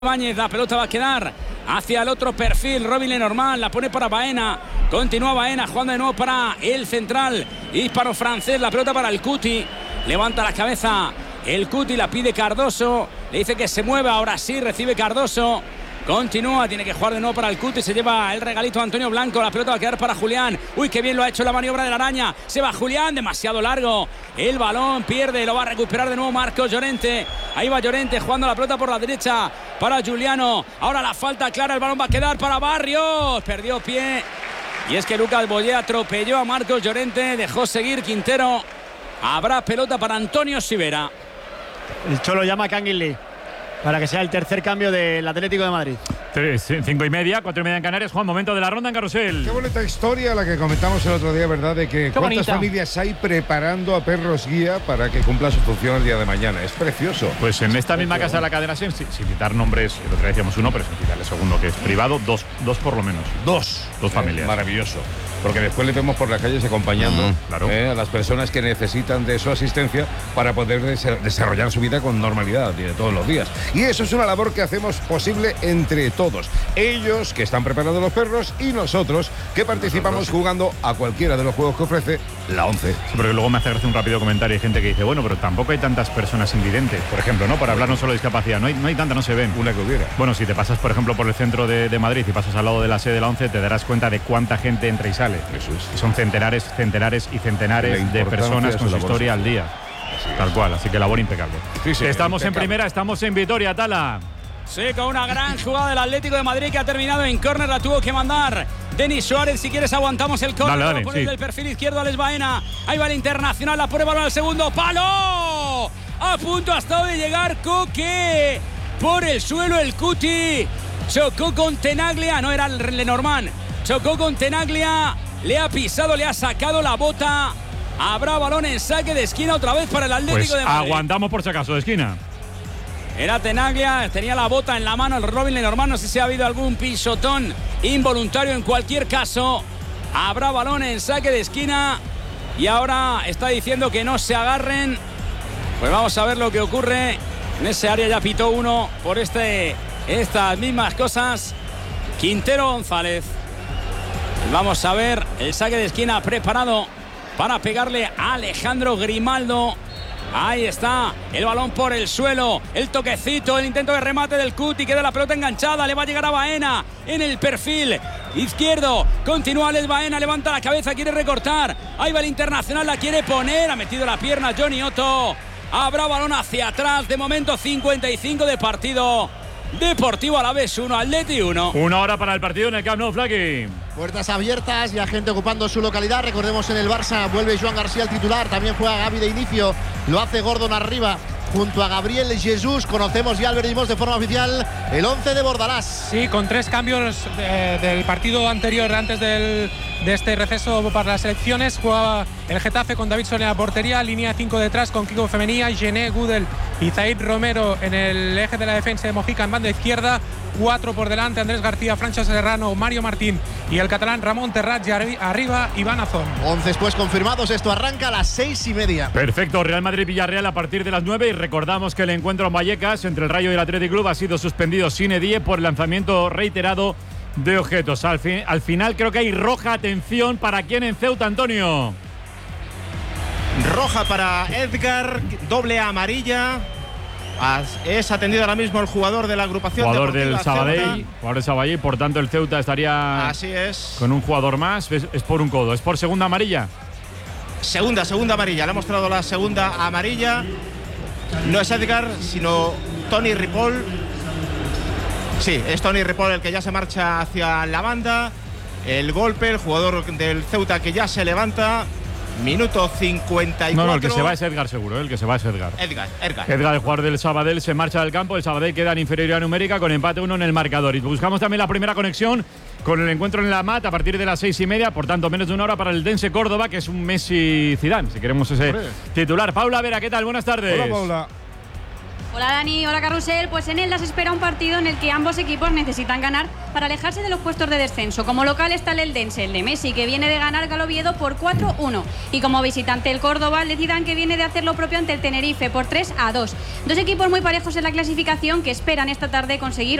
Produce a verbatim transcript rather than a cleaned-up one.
Báñez, la pelota va a quedar hacia el otro perfil. Robin Lenormand la pone para Baena. Continúa Baena jugando de nuevo para el central hispano francés. La pelota para el Cuti. Levanta la cabeza el Cuti, la pide Cardoso. Le dice que se mueva. Ahora sí recibe Cardoso. Continúa, tiene que jugar de nuevo para el Cuti. Se lleva el regalito a Antonio Blanco. La pelota va a quedar para Julián. Uy, qué bien lo ha hecho la maniobra de la araña. Se va Julián, demasiado largo. El balón pierde, lo va a recuperar de nuevo Marcos Llorente. Ahí va Llorente jugando la pelota por la derecha para Giuliano. Ahora la falta clara, el balón va a quedar para Barrios. Perdió pie. Y es que Lucas Boyé atropelló a Marcos Llorente. Dejó seguir Quintero. Habrá pelota para Antonio Sivera. El Cholo llama a Canguilí para que sea el tercer cambio del Atlético de Madrid. Tres, cinco y media, cuatro y media en Canarias. Juan, momento de la ronda en Carrusel. Qué bonita historia la que comentamos el otro día, ¿verdad? De que cuántas bonita. familias hay preparando a perros guía para que cumpla su función el día de mañana. Es precioso. Pues en esta misma casa de la cadena SER, sin, sin citar nombres, el otro día decíamos uno, pero sin citar el segundo, que es privado, dos, dos por lo menos. Dos. Dos familias. Eh, maravilloso. Porque después le vemos por las calles acompañando uh-huh, claro. eh, a las personas que necesitan de su asistencia para poder des- desarrollar su vida con normalidad de todos los días. Y eso es una labor que hacemos posible entre todos. Ellos que están preparando los perros y nosotros que participamos nosotros. jugando a cualquiera de los juegos que ofrece la ONCE. Sí, porque luego me hace gracia un rápido comentario. Hay gente que dice, bueno, pero tampoco hay tantas personas invidentes, por ejemplo, ¿no? Para hablar no solo de discapacidad. No hay, no hay tanta, no se ven. Una que hubiera. Bueno, si te pasas, por ejemplo, por el centro de, de Madrid y pasas al lado de la sede de la ONCE, te darás cuenta de cuánta gente entra y sale. Eso es. Y son centenares, centenares y centenares de personas con su historia al día. Tal cual, así que labor impecable. Sí, sí, estamos impecable. en primera, estamos en Vitoria, Tala. Sí, con una gran jugada del Atlético de Madrid que ha terminado en córner, la tuvo que mandar Denis Suárez. Si quieres aguantamos el córner, dale, dale, poner sí. del perfil izquierdo a Alex Baena. Ahí va el Internacional, la pone balón al segundo palo. A punto ha estado de llegar Coque. Por el suelo el Cuti. Chocó con Tenaglia, no era el Lenormand. Chocó con Tenaglia, le ha pisado, le ha sacado la bota. Habrá balón en saque de esquina otra vez para el Atlético Pues de Madrid. aguantamos por si acaso de esquina. Era Tenaglia, tenía la bota en la mano el Robin Lenormand. No sé si ha habido algún pisotón involuntario. En cualquier caso, habrá balón en saque de esquina. Y ahora está diciendo que no se agarren. Pues vamos a ver lo que ocurre. En ese área ya pitó uno por este, estas mismas cosas. Quintero González. Vamos a ver el saque de esquina preparado para pegarle a Alejandro Grimaldo. Ahí está, el balón por el suelo, el toquecito, el intento de remate del Cuti, queda la pelota enganchada, le va a llegar a Baena en el perfil izquierdo, continúa Alex Baena, levanta la cabeza, quiere recortar, ahí va el Internacional, la quiere poner, ha metido la pierna Johnny Otto, habrá balón hacia atrás, de momento cincuenta y cinco de partido. Deportivo Alavés uno, Atleti uno. Una hora para el partido en el Camp Nou, Flaky. Puertas abiertas, ya gente ocupando su localidad. Recordemos, en el Barça vuelve Joan García, el titular. También juega Gavi de inicio. Lo hace Gordon arriba junto a Gabriel Jesús. Conocemos ya, advertimos de forma oficial, el once de Bordalás. Sí, con tres cambios eh, del partido anterior, antes del, de este receso para las elecciones. Jugaba el Getafe con David Soler en la portería, línea cinco detrás con Kiko Femenía, Gené, Gudel y Zaid Romero en el eje de la defensa de Mojica en banda izquierda. Cuatro por delante, Andrés García, Francha Serrano, Mario Martín y el catalán Ramón Terrat. Y arriba, Iván Azón. Once después confirmados, esto arranca a las seis y media. Perfecto, Real Madrid-Villarreal a partir de las nueve. Y recordamos que el encuentro en Vallecas entre el Rayo y el Athletic Club ha sido suspendido sine die por lanzamiento reiterado de objetos. Al, fin, al final creo que hay roja. Atención, ¿para quién en Ceuta, Antonio? Roja para Edgar, doble amarilla. Es atendido ahora mismo el jugador de la agrupación Jugador deportiva del Sabadell, Ceuta. jugador del Sabadell, por tanto el Ceuta estaría Así es. con un jugador más. Es, es por un codo, es por segunda amarilla. Segunda, segunda amarilla. Le ha mostrado la segunda amarilla. No es Edgar, sino Tony Ripoll. Sí, es Tony Ripoll el que ya se marcha hacia la banda. El golpe, el jugador del Ceuta que ya se levanta. Minuto cincuenta y cuatro. No, no, el que se va es Edgar seguro, ¿eh? El que se va es Edgar. Edgar, Edgar. Edgar, el jugador del Sabadell, se marcha del campo. El Sabadell queda en inferioridad numérica con empate uno en el marcador. Y buscamos también la primera conexión con el encuentro en la Mat a partir de las seis y media. Por tanto, menos de una hora para el Dense Córdoba, que es un Messi Zidane, si queremos ese Hombre. titular. Paula Vera, ¿qué tal? Buenas tardes. Hola, Paula. Hola Dani, hola Carrusel. Pues en él las espera un partido en el que ambos equipos necesitan ganar para alejarse de los puestos de descenso. Como local está el Eldense, el de Messi, que viene de ganar al Oviedo por cuatro uno. Y como visitante el Córdoba, el Zidane, que viene de hacer lo propio ante el Tenerife por tres a dos. Dos equipos muy parejos en la clasificación que esperan esta tarde conseguir